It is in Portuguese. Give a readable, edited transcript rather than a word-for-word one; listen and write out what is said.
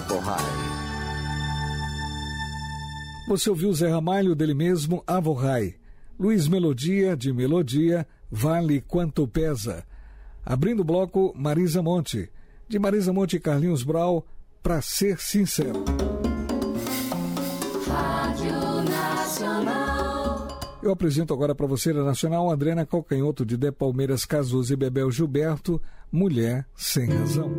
Avorrai. Você ouviu Zé Ramalho, dele mesmo, Avorrai. Luiz Melodia, de Melodia, Vale Quanto Pesa. Abrindo o bloco, Marisa Monte. De Marisa Monte e Carlinhos Brau, Pra Ser Sincero. Rádio Nacional. Eu apresento agora para você, da Nacional, Adriana Calcanhoto, de De Palmeiras, Cazuza e Bebel Gilberto, Mulher Sem Razão.